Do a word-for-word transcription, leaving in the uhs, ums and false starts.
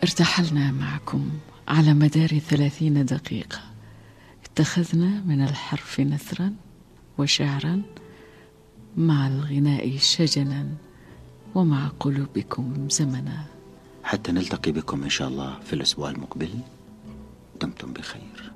ارتحلنا معكم على مدار ثلاثين دقيقة، اتخذنا من الحرف نثرا وشعرا، مع الغناء شجنا، ومع قلوبكم زمنا، حتى نلتقي بكم إن شاء الله في الأسبوع المقبل. دمتم بخير.